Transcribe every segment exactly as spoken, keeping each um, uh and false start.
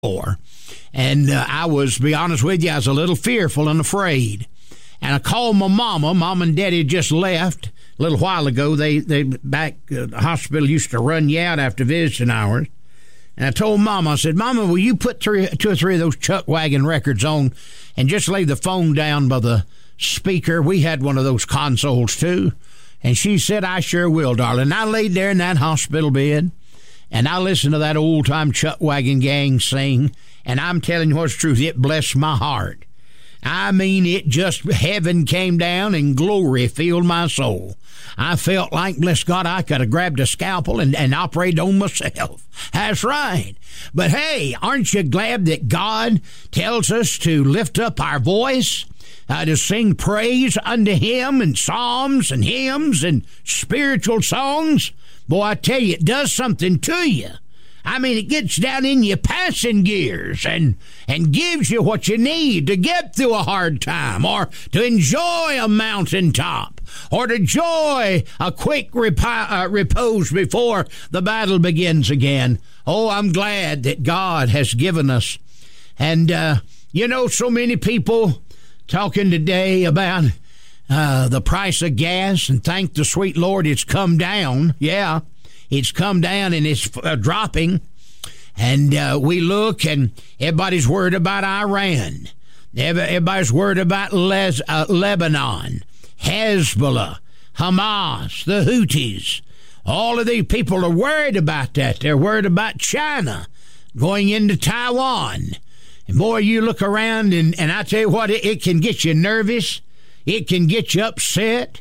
for. And uh, I was, to be honest with you, I was a little fearful and afraid. And I called my mama. Mom and Daddy just left a little while ago. They, they back, uh, the hospital used to run you out after visiting hours. And I told Mama, I said, Mama, will you put three, two or three of those Chuck Wagon records on and just lay the phone down by the speaker? We had one of those consoles, too. And she said, I sure will, darling. And I laid there in that hospital bed, and I listened to that old-time Chuck Wagon gang sing, and I'm telling you what's truth, it blessed my heart. I mean, it just, heaven came down and glory filled my soul. I felt like, bless God, I could have grabbed a scalpel and, and operated on myself. That's right. But hey, aren't you glad that God tells us to lift up our voice, uh, to sing praise unto Him and psalms and hymns and spiritual songs? Boy, I tell you, it does something to you. I mean, it gets down in your passing gears and and gives you what you need to get through a hard time, or to enjoy a mountaintop, or to enjoy a quick repi- uh, repose before the battle begins again. Oh, I'm glad that God has given us. And, uh, you know, so many people talking today about uh, the price of gas, and thank the sweet Lord it's come down. Yeah. It's come down and it's uh, dropping, and uh, we look and everybody's worried about Iran. Everybody's worried about Les- uh, Lebanon, Hezbollah, Hamas, the Houthis. All of these people are worried about that. They're worried about China going into Taiwan. And boy, you look around and, and I tell you what, it, it can get you nervous. It can get you upset.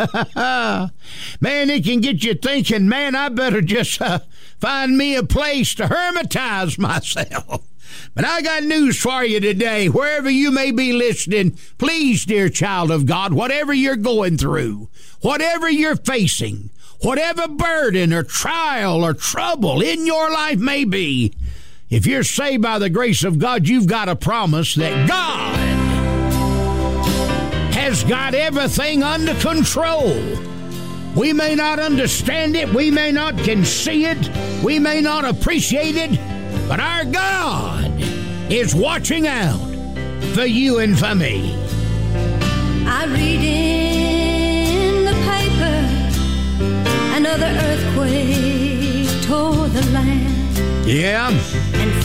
Man, it can get you thinking, man, I better just uh, find me a place to hermitize myself. But I got news for you today. Wherever you may be listening, please, dear child of God, whatever you're going through, whatever you're facing, whatever burden or trial or trouble in your life may be, if you're saved by the grace of God, you've got a promise that God has got everything under control. We may not understand it, we may not can see it, we may not appreciate it, but our God is watching out for you and for me. I read in the paper another earthquake tore the land. Yeah.